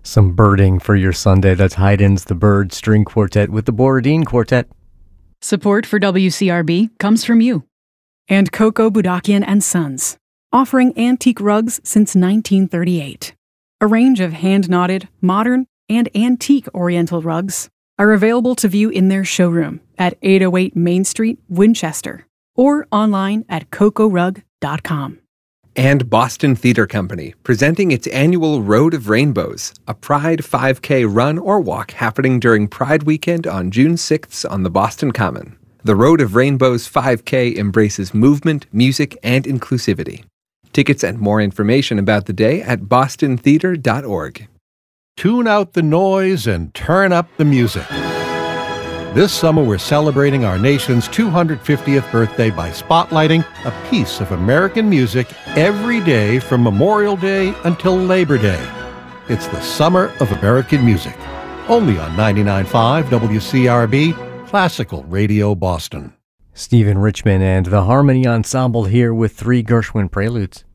Some birding for your Sunday. That's Haydn's The Bird String Quartet with the Borodin Quartet. Support for WCRB comes from you. And Coco Budakian and Sons, offering antique rugs since 1938. A range of hand-knotted, modern, and antique Oriental rugs are available to view in their showroom at 808 Main Street, Winchester, or online at cocorug.com. And Boston Theater Company, presenting its annual Road of Rainbows, a Pride 5K run or walk happening during Pride Weekend on June 6th on the Boston Common. The Road of Rainbows 5K embraces movement, music, and inclusivity. Tickets and more information about the day at bostontheater.org. Tune out the noise and turn up the music. This summer, we're celebrating our nation's 250th birthday by spotlighting a piece of American music every day from Memorial Day until Labor Day. It's the Summer of American Music, only on 99.5 WCRB, Classical Radio Boston. Stephen Richman and the Harmony Ensemble here with 3 Gershwin preludes.